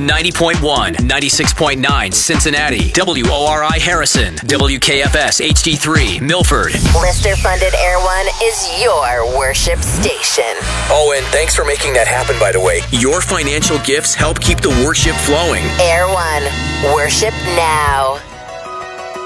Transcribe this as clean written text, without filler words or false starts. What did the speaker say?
90.1, 96.9 Cincinnati, WORI Harrison, WKFS HD3 Milford. Listener-funded Air One is your worship station. Oh, and thanks for making that happen, by the way. Your financial gifts help keep the worship flowing. Air One, worship now.